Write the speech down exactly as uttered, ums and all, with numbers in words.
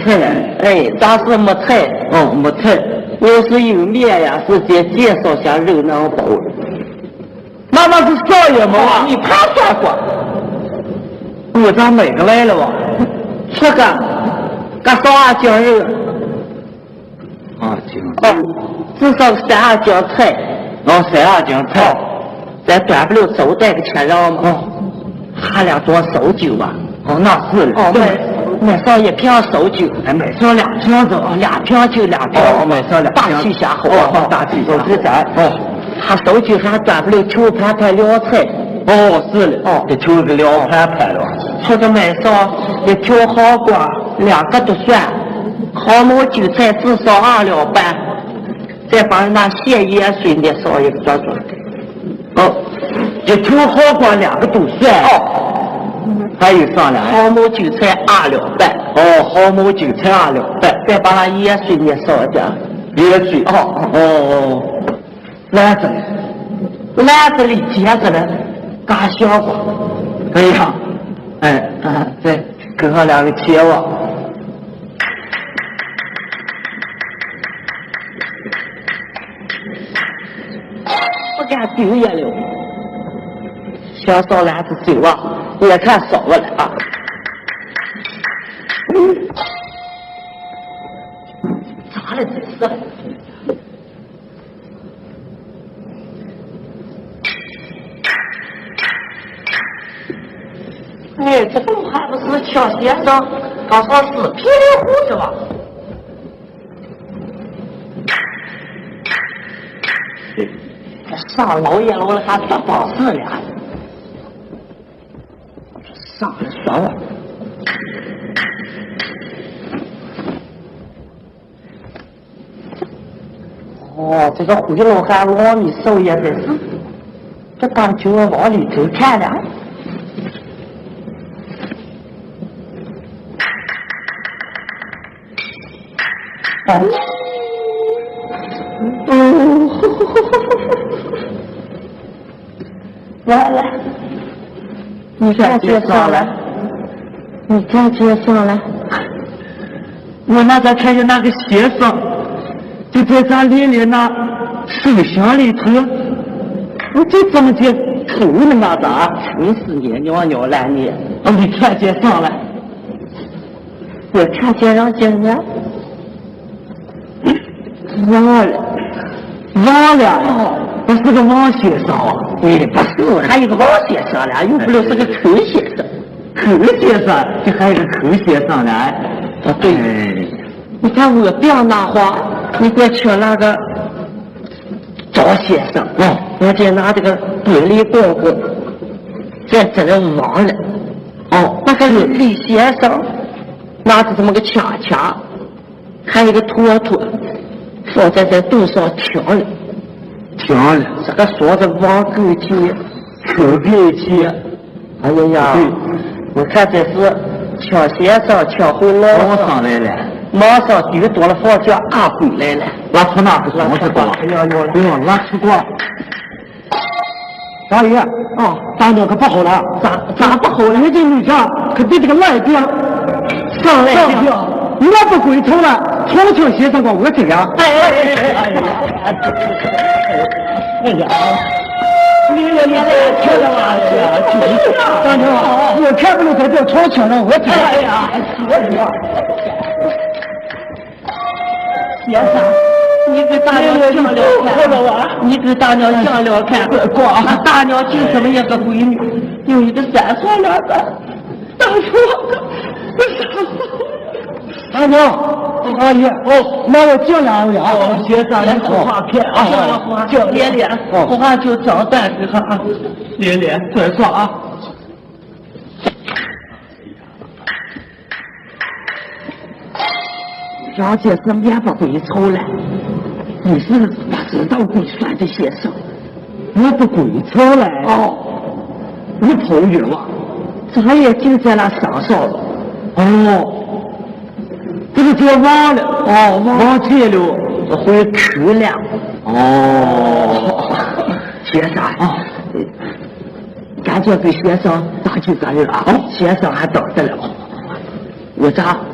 菜， 哎，咱是没菜， 哦，没菜。 要是有面呀，直接介绍下肉囊包。 那那是少爷吗？ 你怕啥过？ 我咋买个来了吧？ 这个，个少二斤肉。 啊，斤。 哦，至少三二斤菜。 哦，三二斤菜。 咱端不了手带个钱让吗？ 哦， 还俩多烧酒吧？ 哦，那是了。 哦，买买上一瓶烧酒， 哎，买上两瓶子。 哦，两瓶就两瓶。 哦，买上两瓶。 大气下好。 哦，大气下。 是咱。 哦， 还烧酒还端不了球盘盘凉菜。 哦，是了。 哦， 这求个凉盘盘了。 这个买上一条好瓜，两个都算。好毛韭菜至少二两半，再把那咸盐水的烧一个抓抓。 哦，一条好瓜两个都算。 哦， 还有上来。 好毛韭菜二两半。 哦，好毛韭菜二两半， 再把那盐水的烧一点。 盐水。 哦哦哦，烂子嘞， 烂子里接着了，干香瓜。 哎呀，哎啊，再给上两个切吧。 不敢丢也了，小烧篮子走啊，也看少了啊。嗯，咋了这是？哎，这怎么还不是抢先生？刚说是皮里胡是吧？上老爷楼了还当帮事了，上了上了。哦，这个回老汉往里收也得是，这当就往里头看了。哦，嗯，来来，你看接上来，你看接上来。 我那咱看见那个先生，就在咱连连那手箱里头，我就这么的偷了那咋？ 真是你娘娘来你！ 哦，你看见上来， 我看见让见人。 忘了，忘了，哦，我是个王先生啊！ 哎，不是，还有个王先生呢，又不了是个寇先生。 寇先生，就还有个寇先生呢。 啊，对， 哎， 你看我不要拿话，你给我请那个赵先生， 哦， 我这拿这个玻璃公公，在这里忘了。 哦， 那个李先生拿着这么个掐掐，还有个坨坨。放在这肚上停了， 停了。 这个说的往沟去， 口边去。 哎呀呀！我看这是抢先生抢回老上来了， 马上丢多了房价俺回来了。 拉出那个房子过来。 哎呀呀！ 哎呀，拉出过。大爷， 哦， 大娘可不好了， 咋咋不好了？ 你这女家可对这个赖兵上来上兵。我不回头了，从前先生管我这样。 哎哎哎哎呀！哎呀！你了你来听着吧呀！ 大娘，我看不了在这从前让我这样。 哎呀！先生，你给大娘讲了看，你给大娘讲了看，光那大娘就这么一个闺女，有一个三岁两岁，当初不是。 大娘，阿姨，哦，那我叫两两， 哦， 先生， 来说话片啊，叫连连，话就张蛋给他啊，连连，再说啊。杨姐是面不归愁了，你是不知道归算的先生， 我不归愁了。 哦， 你头晕了， 咱也就在那上上了。 哦。这个叫忘了， 哦， 忘记了， 回口了。 哦， 先生啊， 赶紧给先生打起责任啊！先生还等着了，我咋